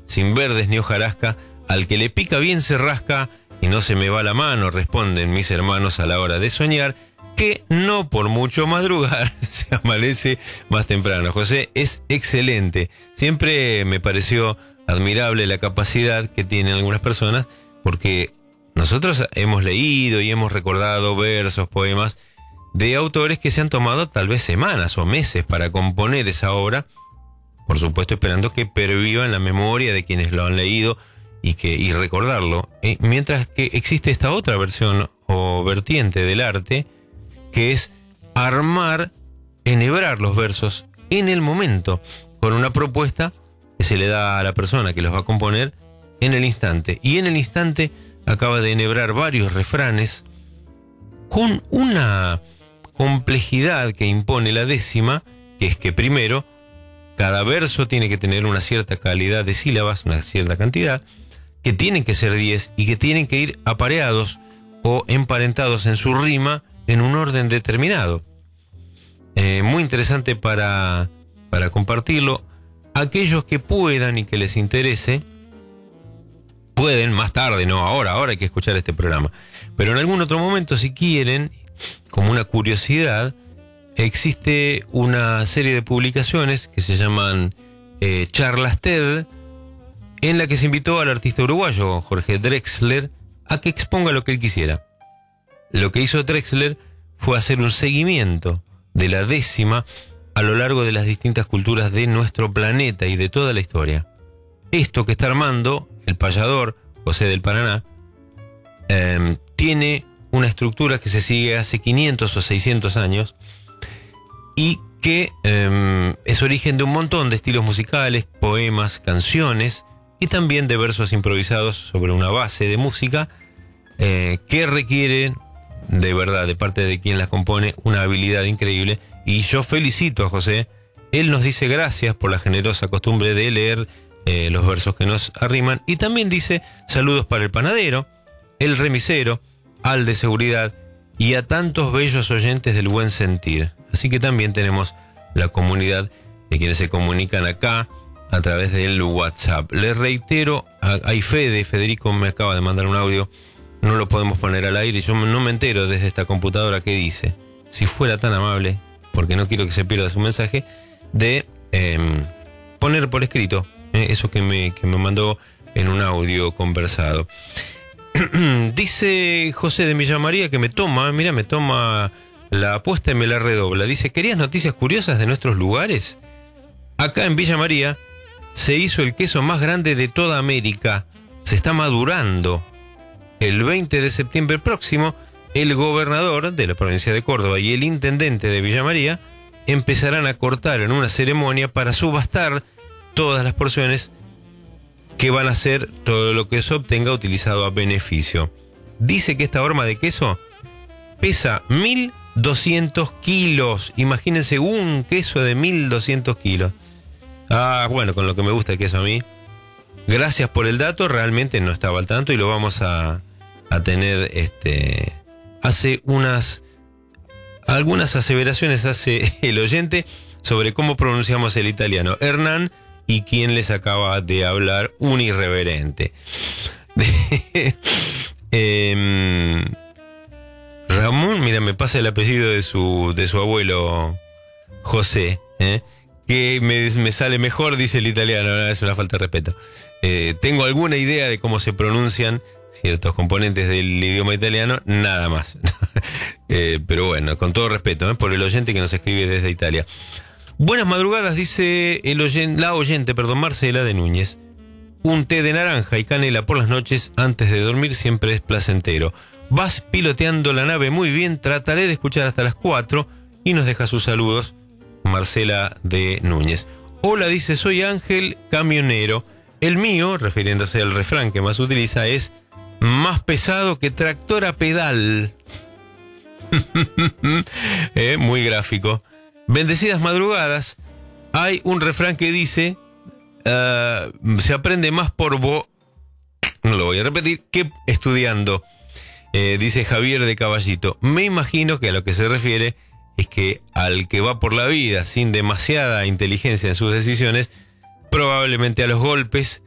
sin verdes ni hojarasca, al que le pica bien se rasca y no se me va la mano, responden mis hermanos a la hora de soñar, que no por mucho madrugar se amanece más temprano. José, es excelente. Siempre me pareció admirable la capacidad que tienen algunas personas, porque nosotros hemos leído y hemos recordado versos, poemas de autores que se han tomado tal vez semanas o meses para componer esa obra, por supuesto esperando que perviva en la memoria de quienes lo han leído y recordarlo. Mientras que existe esta otra versión o vertiente del arte, que es enhebrar los versos en el momento, con una propuesta que se le da a la persona que los va a componer en el instante. Y en el instante acaba de enhebrar varios refranes con una complejidad que impone la décima, que es que primero, cada verso tiene que tener una cierta calidad de sílabas, una cierta cantidad, que tienen que ser 10 y que tienen que ir apareados o emparentados en su rima en un orden determinado. Muy interesante para compartirlo. Aquellos que puedan y que les interese, pueden más tarde, no ahora hay que escuchar este programa, pero en algún otro momento, si quieren, como una curiosidad, existe una serie de publicaciones que se llaman Charlas TED, en la que se invitó al artista uruguayo Jorge Drexler a que exponga lo que él quisiera. Lo que hizo Drexler fue hacer un seguimiento de la décima a lo largo de las distintas culturas de nuestro planeta y de toda la historia. Esto que está armando el payador José del Paraná tiene una estructura que se sigue hace 500 o 600 años y que es origen de un montón de estilos musicales, poemas, canciones y también de versos improvisados sobre una base de música que requieren, de verdad, de parte de quien las compone, una habilidad increíble. Y yo felicito a José. Él nos dice gracias por la generosa costumbre de leer los versos que nos arriman, y también dice saludos para el panadero, el remisero, al de seguridad y a tantos bellos oyentes del buen sentir. Así que también tenemos la comunidad de quienes se comunican acá a través del WhatsApp. Les reitero, hay Federico me acaba de mandar un audio, no lo podemos poner al aire, yo no me entero desde esta computadora qué dice. Si fuera tan amable, porque no quiero que se pierda su mensaje, de poner por escrito eso que me mandó en un audio conversado. Dice José de Villa María que me toma la apuesta y me la redobla. Dice, ¿querías noticias curiosas de nuestros lugares? Acá en Villa María se hizo el queso más grande de toda América. Se está madurando. El 20 de septiembre próximo, el gobernador de la provincia de Córdoba y el intendente de Villa María empezarán a cortar en una ceremonia para subastar todas las porciones que van a ser todo lo que se obtenga utilizado a beneficio. Dice que esta horma de queso pesa 1.200 kilos. Imagínense un queso de 1.200 kilos. Bueno, con lo que me gusta el queso a mí. Gracias por el dato, realmente no estaba al tanto y lo vamos a tener. Hace algunas aseveraciones hace el oyente sobre cómo pronunciamos el italiano. Hernán, y quien les acaba de hablar, un irreverente. Ramón, mira, me pasa el apellido de su abuelo José, que me sale mejor, dice el italiano. No, es una falta de respeto. Tengo alguna idea de cómo se pronuncian ciertos componentes del idioma italiano, nada más. Pero bueno, con todo respeto, por el oyente que nos escribe desde Italia. Buenas madrugadas, dice la oyente, Marcela de Núñez. Un té de naranja y canela por las noches antes de dormir siempre es placentero. Vas piloteando la nave muy bien, trataré de escuchar hasta las 4 y nos deja sus saludos, Marcela de Núñez. Hola, dice, soy Ángel Camionero. El mío, refiriéndose al refrán que más utiliza, es más pesado que tractor a pedal. Muy gráfico. Bendecidas madrugadas. Hay un refrán que dice se aprende más no lo voy a repetir, que estudiando. Dice Javier de Caballito. Me imagino que a lo que se refiere es que al que va por la vida sin demasiada inteligencia en sus decisiones, probablemente a los golpes